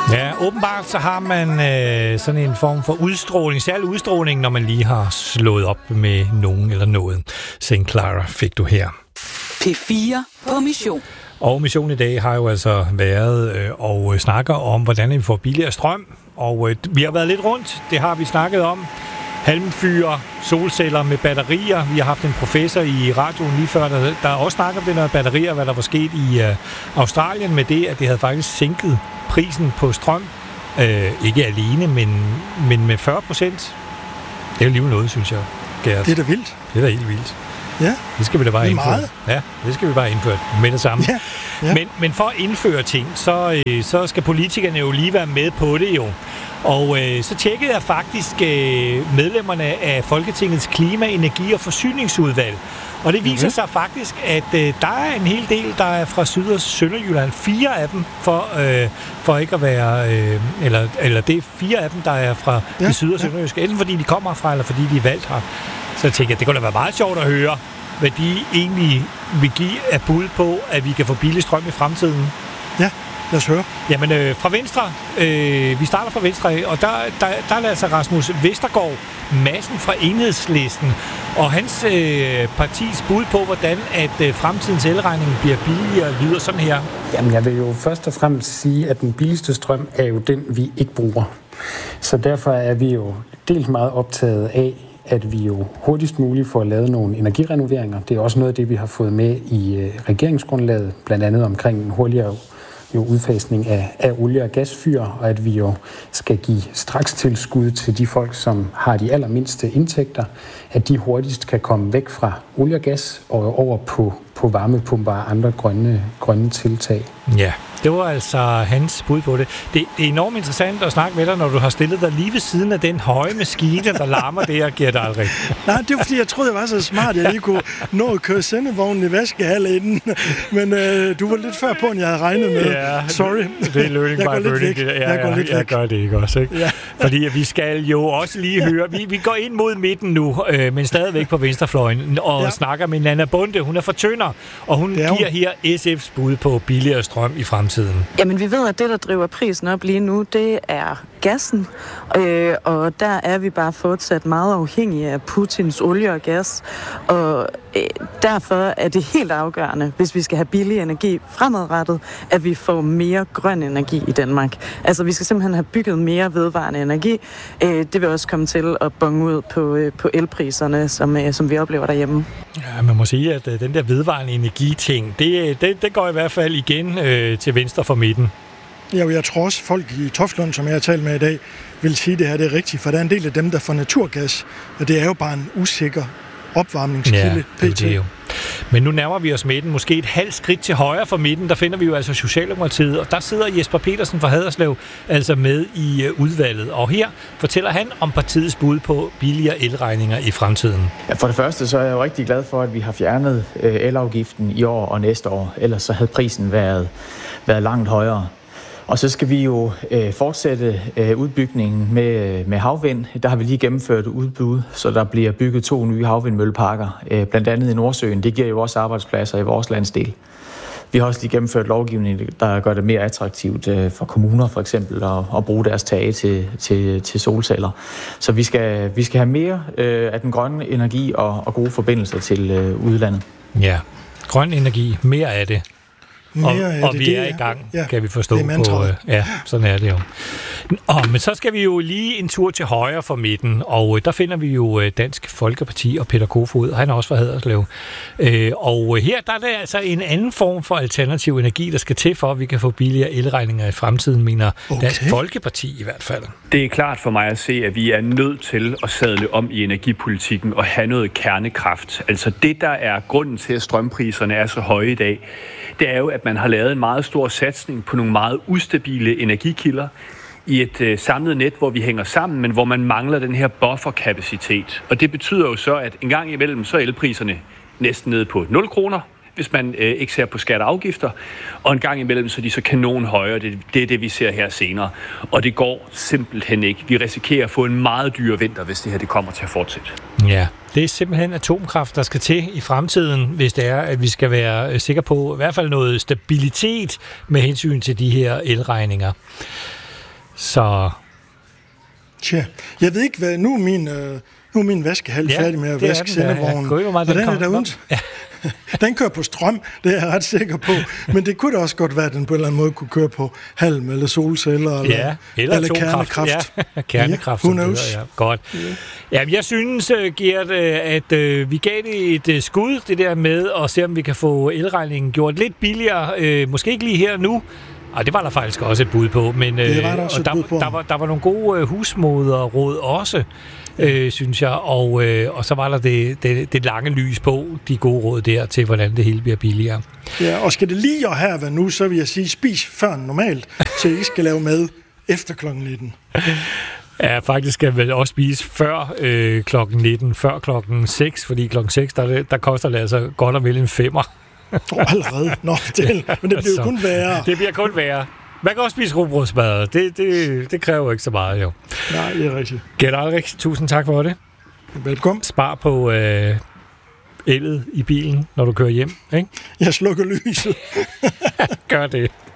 Ja, åbenbart så har man sådan en form for udstråling, særlig udstråling, når man lige har slået op med nogen eller noget. St. Clara fik du her. P4 på mission. Og missionen i dag har jo altså været og snakker om, hvordan vi får billigere strøm. Og vi har været lidt rundt, det har vi snakket om. Halmfyre, solceller med batterier. Vi har haft en professor i radioen lige før, der også snakker om det der batterier, hvad der var sket i Australien med det, at det havde faktisk sænket prisen på strøm. Ikke alene, men med 40%. Det er jo lige noget, synes jeg. Gert. Det er da vildt. Det er da helt vildt. Ja. Det skal vi da bare indføre. Meget. Ja, det skal vi bare indføre med det samme. Ja. Ja. Men for at indføre ting, så skal politikerne jo lige være med på det jo. Og så tjekkede jeg faktisk medlemmerne af Folketingets Klima-, Energi- og Forsyningsudvalg. Og det viser sig faktisk, at der er en hel del, der er fra Syd- og Sønderjylland. 4 af dem, for ikke at være... eller det er 4 af dem, der er fra det Syd- og Sønderjyske. Enten fordi de kommer fra, eller fordi de er valgt her. Så jeg tænker, at det kunne da være meget sjovt at høre, hvad de egentlig vil give af bud på, at vi kan få billig strøm i fremtiden. Ja, lad os høre. Jamen, fra Venstre, vi starter fra Venstre, og der er det altså Rasmus Vestergaard Madsen fra Enhedslisten, og hans partis bud på, hvordan at fremtidens elregning bliver billigere, lyder sådan her. Jamen, jeg vil jo først og fremmest sige, at den billigste strøm er jo den, vi ikke bruger. Så derfor er vi jo dels meget optaget af, at vi jo hurtigst muligt får lavet nogle energirenoveringer. Det er også noget af det, vi har fået med i regeringsgrundlaget, blandt andet omkring en hurtigere udfasning af olie- og gasfyr, og at vi jo skal give strakstilskud til de folk, som har de allermindste indtægter, at de hurtigst kan komme væk fra olie og gas og over på varmepumper og andre grønne tiltag. Ja, det var altså hans bud på det. Det er enormt interessant at snakke med dig, når du har stillet dig lige ved siden af den høje maskine, der larmer der, Gert Aldrig. Nej, det var fordi, jeg troede, jeg var så smart, at jeg lige kunne nå at køre sendevognen i vaskehal inden. Men du var lidt før på, end jeg havde regnet med. Ja, sorry. Det er learning by learning. Jeg gør det ikke også, ikke? Ja. Fordi vi skal jo også lige høre, vi går ind mod midten nu, men stadigvæk på venstrefløjen, og snakker med Nanna Bonde. Hun er fra Tønder, og hun giver her SF's bud på billigere strøm i fremtiden. Jamen, vi ved, at det, der driver prisen op lige nu, det er gassen, og der er vi bare fortsat meget afhængige af Putins olie og gas, og derfor er det helt afgørende, hvis vi skal have billig energi fremadrettet, at vi får mere grøn energi i Danmark. Altså, vi skal simpelthen have bygget mere vedvarende energi. Det vil også komme til at bonge ud på elpriserne, som vi oplever derhjemme. Ja, man må sige, at den der vedvarende energi-ting, det går i hvert fald igen til venstre for midten. Ja, jeg tror også, folk i Toftlund, som jeg har talt med i dag, vil sige, at det her det er rigtigt, for der er en del af dem, der får naturgas, og det er jo bare en usikker opvarmningskilde. Ja, det er jo. Men nu nærmer vi os midten, måske et halvt skridt til højre for midten, der finder vi jo altså Socialdemokratiet, og der sidder Jesper Petersen fra Haderslev altså med i udvalget, og her fortæller han om partiets bud på billigere elregninger i fremtiden. Ja, for det første så er jeg jo rigtig glad for, at vi har fjernet elafgiften i år og næste år, ellers så havde prisen været langt højere. Og så skal vi jo fortsætte udbygningen med havvind. Der har vi lige gennemført udbud, så der bliver bygget 2 nye havvindmølleparker, blandt andet i Nordsøen. Det giver jo også arbejdspladser i vores landsdel. Vi har også lige gennemført lovgivning, der gør det mere attraktivt for kommuner for eksempel at bruge deres tage til solceller. Så vi skal have mere af den grønne energi og gode forbindelser til udlandet. Ja, grøn energi, mere af det. Og vi er i gang, kan vi forstå på. Ja, sådan er det jo. Men så skal vi jo lige en tur til højre for midten, og der finder vi jo Dansk Folkeparti og Peter Kofod. Han er også fra Haderslev. Og her der er det altså en anden form for alternativ energi, der skal til for, at vi kan få billigere elregninger i fremtiden, mener Dansk Folkeparti i hvert fald. Det er klart for mig at se, at vi er nødt til at sadle om i energipolitikken og have noget kernekraft. Altså det, der er grunden til, at strømpriserne er så høje i dag, det er jo, at man har lavet en meget stor satsning på nogle meget ustabile energikilder i et samlet net, hvor vi hænger sammen, men hvor man mangler den her bufferkapacitet. Og det betyder jo så, at en gang imellem så er elpriserne næsten nede på 0 kroner, hvis man ikke ser på skatter og afgifter, og en gang imellem så er de så kanon højere. Det er det, vi ser her senere. Og det går simpelthen ikke. Vi risikerer at få en meget dyr vinter, hvis det her det kommer til at fortsætte. Ja, det er simpelthen atomkraft, der skal til i fremtiden, hvis det er, at vi skal være sikre på i hvert fald noget stabilitet med hensyn til de her elregninger. Så... Tja, jeg ved ikke, hvad... Nu er min vaskehal færdig med at vaske sendevognen. Og den er derude. Ja. Den kører på strøm, det er jeg ret sikker på. Men det kunne da også godt være, at den på en eller anden måde kunne køre på halm eller solceller eller kernekraft. Ja, kernekraft. Who knows? Ja. Godt. Ja, jeg synes, Gert, at vi gav det et skud, det der med at se, om vi kan få elregningen gjort lidt billigere. Måske ikke lige her nu. Det var der faktisk også et bud på. Men, der var nogle gode husmoderråd også. Synes jeg, og så var der det lange lys på, de gode råd der til, hvordan det hele bliver billigere. Ja, og skal det lige og her være nu, så vil jeg sige, spis før normalt, så I ikke skal lave mad efter klokken 19. Ja, faktisk skal man også spise før klokken 19, før klokken 6, fordi klokken 6, der koster det altså godt og vel en 5'er. Allerede. Nå, men det bliver jo kun værre. Det bliver kun værre. Man kan også spise rugbrødsmad. Det kræver ikke så meget, jo. Nej, det er rigtigt. Gert Alrik, tusind tak for det. Velkommen. Spar på ellet i bilen, når du kører hjem, ikke? Jeg slukker lyset. Gør det.